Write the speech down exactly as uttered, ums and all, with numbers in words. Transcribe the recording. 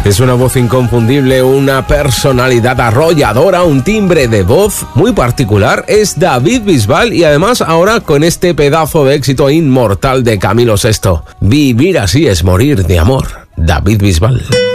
Es una voz inconfundible, una personalidad arrolladora, un timbre de voz muy particular. Es David Bisbal y además ahora con este pedazo de éxito inmortal de Camilo sexto. Vivir así es morir de amor. David Bisbal.